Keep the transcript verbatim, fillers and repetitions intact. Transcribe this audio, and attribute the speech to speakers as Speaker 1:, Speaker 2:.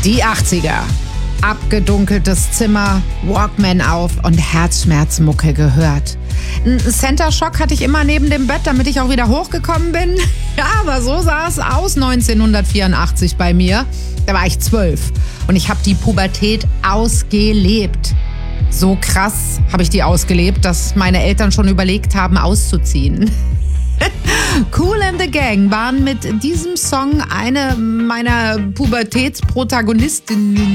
Speaker 1: Die achtziger. Abgedunkeltes Zimmer, Walkman auf und Herzschmerzmucke gehört. Ein Center Shock hatte ich immer neben dem Bett, damit ich auch wieder hochgekommen bin. Ja, aber so sah es aus neunzehnhundertvierundachtzig bei mir. Da war ich zwölf und ich habe die Pubertät ausgelebt. So krass habe ich die ausgelebt, dass meine Eltern schon überlegt haben, auszuziehen. Kool and the Gang waren mit diesem Song eine meiner Pubertätsprotagonistinnen.